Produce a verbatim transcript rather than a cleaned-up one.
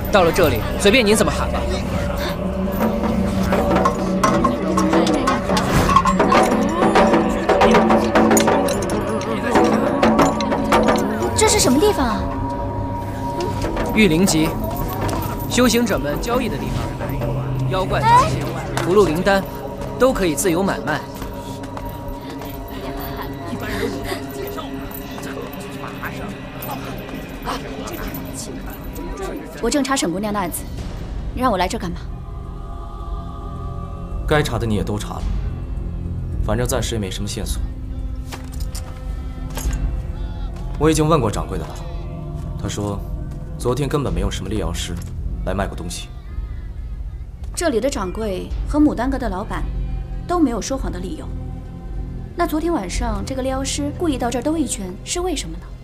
到了这里，随便您怎么喊吧。 这是什么地方啊？ 御灵集，修行者们交易的地方，妖怪、葫芦灵丹都可以自由买卖。 我正查沈姑娘的案子，你让我来这干嘛？ 该查的你也都查了，反正暂时也没什么线索。我已经问过掌柜的了，他说昨天根本没有什么猎妖师来卖过东西。 这里的掌柜和牡丹阁的老板都没有说谎的理由。那昨天晚上这个猎妖师故意到这儿兜一圈，是为什么呢？